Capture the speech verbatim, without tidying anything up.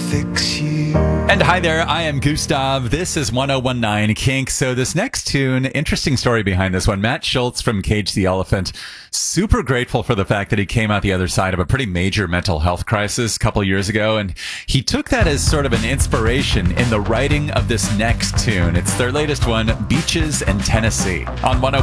fix you. And hi there, I am Gustav. This is one oh one nine Kink. So this next tune, interesting story behind this one. Matt Schultz from Cage the Elephant, super grateful for the fact that he came out the other side of a pretty major mental health crisis a couple years ago. And he took that as sort of an inspiration in the writing of this next tune. It's their latest one, Beaches and Tennessee, on one oh